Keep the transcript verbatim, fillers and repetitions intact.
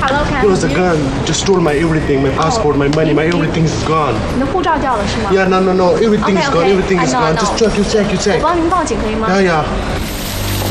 Hello, can I It was a help you? gun. Just stole my everything, my passport, my money, my everything is gone. 你的护照掉了是吗 Yeah, no, no, no. Everything is Okay, gone. okay. Everything I is know, I gone. know. Just check, you check, you check. 我帮您报警可以吗 Yeah, yeah.